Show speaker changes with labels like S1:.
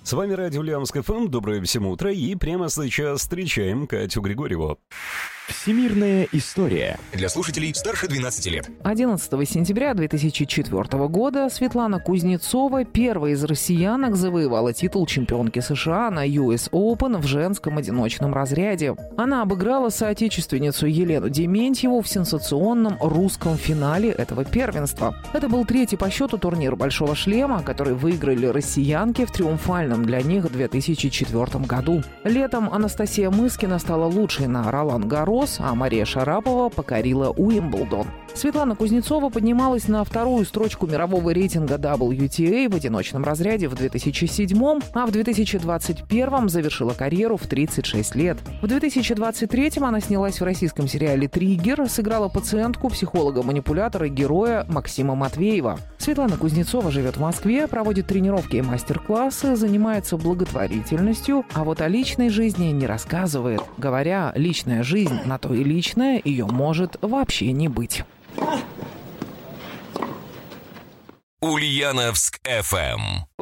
S1: С вами радио Ульяновск ФМ. Доброе всем утро. И прямо сейчас встречаем Катю Григорьеву.
S2: Всемирная история.
S3: Для слушателей старше 12 лет.
S4: 11 сентября 2004 года Светлана Кузнецова, первая из россиянок, завоевала титул чемпионки США на US Open в женском одиночном разряде. Она обыграла соотечественницу Елену Дементьеву в сенсационном русском финале этого первенства. Это был третий по счету турнир «Большого шлема», который выиграли россиянки в триумфальном для них 2004 году. Летом Анастасия Мыскина стала лучшей на Ролан-Гаррос, а Мария Шарапова покорила Уимблдон. Светлана Кузнецова поднималась на вторую строчку мирового рейтинга WTA в одиночном разряде в 2007, а в 2021 завершила карьеру в 36 лет. В 2023 она снялась в российском сериале «Триггер», сыграла пациентку, психолога-манипулятора и героя Максима Матвеева. Светлана Кузнецова живет в Москве, проводит тренировки и мастер-классы, занимается благотворительностью, а вот о личной жизни не рассказывает. Говоря, личная жизнь на то и личная, ее может вообще не быть.
S3: Ульяновск ФМ.